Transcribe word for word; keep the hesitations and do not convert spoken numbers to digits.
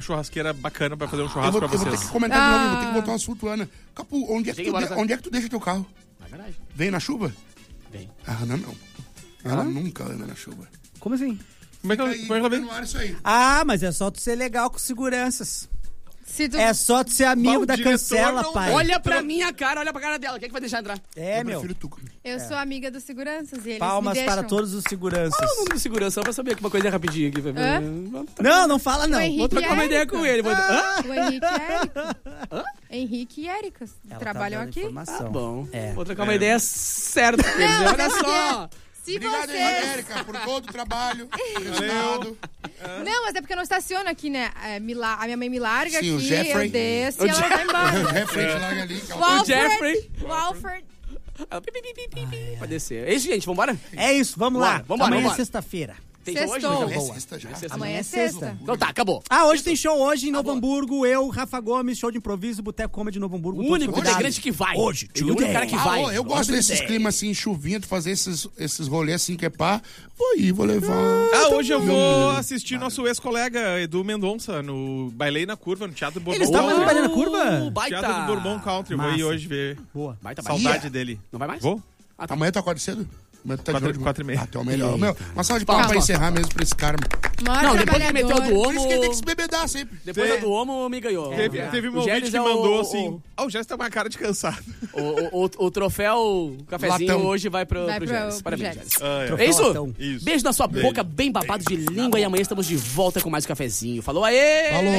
churrasqueira bacana pra fazer um Eu churrasco vou, pra eu vou ter vocês. que comentar de Ah. novo, eu vou ter que botar um assunto, Ana. Capu, onde é, que Tem tu, embora, de- tá? onde é que tu deixa teu carro? Na garagem. Vem na chuva? Vem. A Ana não. Ela nunca anda na chuva. Como assim? Como é que ela, Aí, como é que ela vem? no ar isso aí. Ah, mas é só tu ser legal com seguranças. Se tu... É só tu ser amigo Bah, o da diretor cancela, não- pai. Olha pra minha cara, olha pra cara dela. Quem é que vai deixar entrar? É, eu meu. prefiro tu. Eu sou amiga dos seguranças e eles Palmas me deixam. para todos os seguranças. Qual é o nome do segurança? Só pra saber aqui uma coisa rapidinho aqui. Hã? Não, não fala não. O Henrique Vou trocar uma e ideia Érica. com ele. Vou... Hã? O Henrique e a Érica. Henrique e Érica Ela trabalham tá dando aqui. informação. Tá bom. É. Vou trocar uma ideia certa com eles. Não, Olha mas só. Se Obrigado, vocês... Érica, por todo o trabalho. Resultado. Não, mas é porque eu não estaciono aqui, né? É, me la- A minha mãe me larga Sim, o aqui, Jeffrey. eu desço O e ela vai embora. O refrente larga ali. O calma. Alfred, Jeffrey. O Alfred. Ela pi, pi, pi, pi, pi, pi, Vai descer. É isso, gente. Vambora? É isso, vamos Bora, lá. vambora, Amanhã vambora. é sexta-feira. Tem show hoje? Sextou. É Boa. sexta já. Amanhã é é sexta. sexta. Então tá, acabou. Ah, hoje tem show hoje em Novo Acabou. Hamburgo. Eu, Rafa Gomes, show de improviso, Boteco Comedy Novo Hamburgo. O todos único convidados. integrante que vai. Hoje, Ele é o único cara que Ah, vai. ó, eu gosto desses climas assim, chuvinha, de fazer esses, esses rolês assim que é pá. Vou ir, vou levar. Ah, hoje eu vou Meu assistir nosso ex-colega Edu Mendonça no Bailei na Curva, no Teatro Bourbon Ele está Country. fazendo Bailei na Curva? Uh, Baita. Teatro do Bourbon Country. Vou ir Massa. hoje ver. Boa. Baita, baita. Saudade Ia. dele. Não vai mais? Vou? Ah, tá. Amanhã tu acorda cedo? Amanhã tu tá de Quatro- noite, quatro e meia. Ah, tu é o melhor. Meu, uma salva de palmas pra Calma, encerrar calma. mesmo pra esse cara. Maior Não, depois que ele meteu a do trabalhador. Por isso que ele tem que Homo... se bebedar sempre. Depois Teve- da do Homo, me ganhou. Teve, É. teve um O ouvinte Gélis que é o- mandou o- assim... Ah, o Jéssica tá com uma cara de cansado. O, o, o, o troféu cafezinho Latão. hoje vai pro, Vai pro pro- Gélis. pro Parabéns, Gélis. Gélis. Ah, é. Troféu É isso? latão. Isso. Beijo na sua Beijo. boca, bem babado de língua. E amanhã estamos de volta com mais um cafezinho. Falou, aê! Falou.